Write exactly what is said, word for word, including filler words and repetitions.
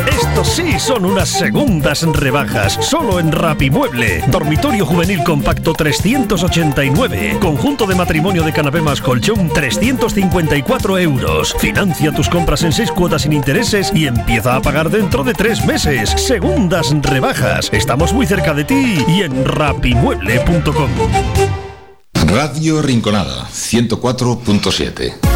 Estos sí son unas segundas rebajas, solo en Rapimueble. Dormitorio juvenil compacto trescientos ochenta y nueve. Conjunto de matrimonio de canapé más colchón trescientos cincuenta y cuatro euros. Financia tus compras en seis cuotas sin intereses y empieza a pagar dentro de tres meses. Segundas rebajas. Estamos muy cerca de ti y en rapimueble punto com. Radio Rinconada ciento cuatro punto siete.